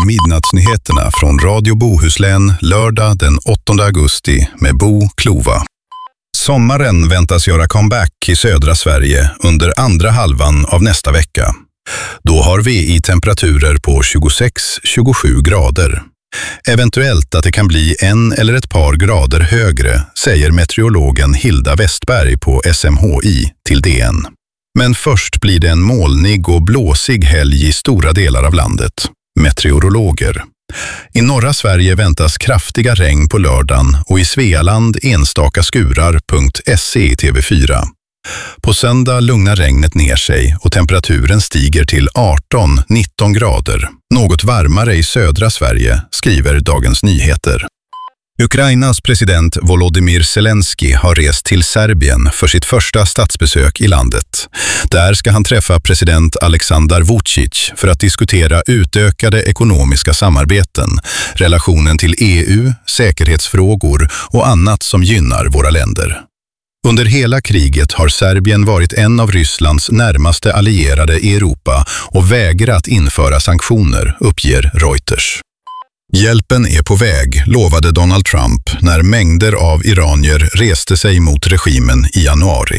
är midnattsnyheterna från Radio Bohuslän lördag den 8 augusti med Bo Klova. Sommaren väntas göra comeback i södra Sverige under andra halvan av nästa vecka. Då har vi i temperaturer på 26-27 grader. Eventuellt att det kan bli 1 eller ett par grader högre, säger meteorologen Hilda Westberg på SMHI till DN. Men först blir det en molnig och blåsig helg i stora delar av landet. Meteorologer. I norra Sverige väntas kraftiga regn på lördagen och i Svealand enstaka skurar.se i TV4. På söndag lugnar regnet ner sig och temperaturen stiger till 18-19 grader. Något varmare i södra Sverige, skriver Dagens Nyheter. Ukrainas president Volodymyr Zelensky har rest till Serbien för sitt första statsbesök i landet. Där ska han träffa president Aleksandar Vučić för att diskutera utökade ekonomiska samarbeten, relationen till EU, säkerhetsfrågor och annat som gynnar våra länder. Under hela kriget har Serbien varit en av Rysslands närmaste allierade i Europa och vägrat införa sanktioner, uppger Reuters. Hjälpen är på väg, lovade Donald Trump när mängder av iranier reste sig mot regimen i januari.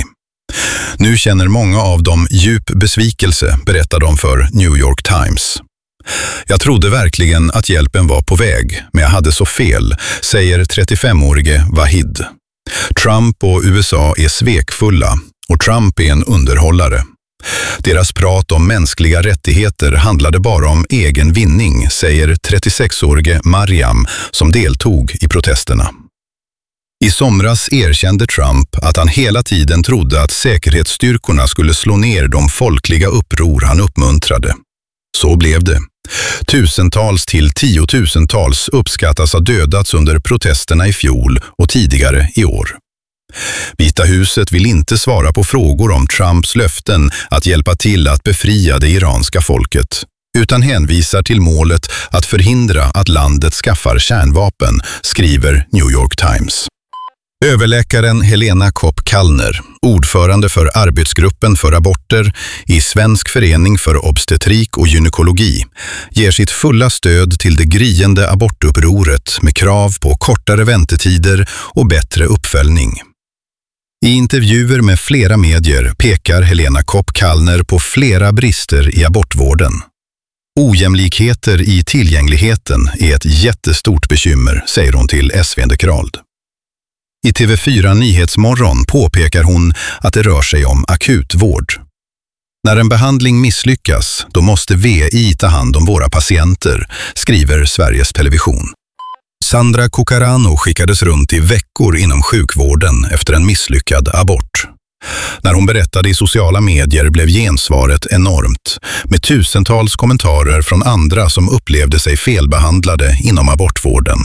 Nu känner många av dem djup besvikelse, berättar de för New York Times. Jag trodde verkligen att hjälpen var på väg, men jag hade så fel, säger 35-årige Wahid. Trump och USA är svekfulla och Trump är en underhållare. Deras prat om mänskliga rättigheter handlade bara om egen vinning, säger 36-årige Mariam som deltog i protesterna. I somras erkände Trump att han hela tiden trodde att säkerhetsstyrkorna skulle slå ner de folkliga uppror han uppmuntrade. Så blev det. Tusentals till tiotusentals uppskattas ha dödats under protesterna i fjol och tidigare i år. Vita huset vill inte svara på frågor om Trumps löften att hjälpa till att befria det iranska folket, utan hänvisar till målet att förhindra att landet skaffar kärnvapen, skriver New York Times. Överläkaren Helena Kopp-Kallner, ordförande för arbetsgruppen för aborter i Svensk förening för obstetrik och gynekologi, ger sitt fulla stöd till det gryende abortupproret med krav på kortare väntetider och bättre uppföljning. I intervjuer med flera medier pekar Helena Kopp-Kallner på flera brister i abortvården. Ojämlikheter i tillgängligheten är ett jättestort bekymmer, säger hon till SvD Krald. I TV4 Nyhetsmorgon påpekar hon att det rör sig om akutvård. När en behandling misslyckas, då måste VI ta hand om våra patienter, skriver Sveriges Television. Sandra Cucarano skickades runt i veckor inom sjukvården efter en misslyckad abort. När hon berättade i sociala medier blev gensvaret enormt, med tusentals kommentarer från andra som upplevde sig felbehandlade inom abortvården.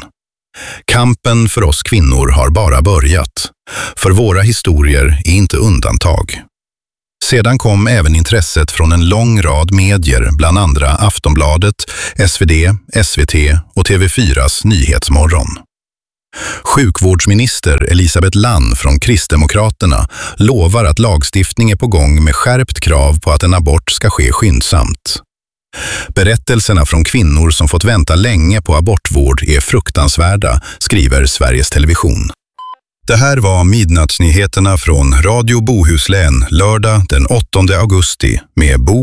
Kampen för oss kvinnor har bara börjat, för våra historier är inte undantag. Sedan kom även intresset från en lång rad medier, bland andra Aftonbladet, SvD, SVT och TV4s Nyhetsmorgon. Sjukvårdsminister Elisabeth Lann från Kristdemokraterna lovar att lagstiftning är på gång med skärpt krav på att en abort ska ske skyndsamt. Berättelserna från kvinnor som fått vänta länge på abortvård är fruktansvärda, skriver Sveriges Television. Det här var midnattsnyheterna från Radio Bohuslän lördag den 8 augusti med Bo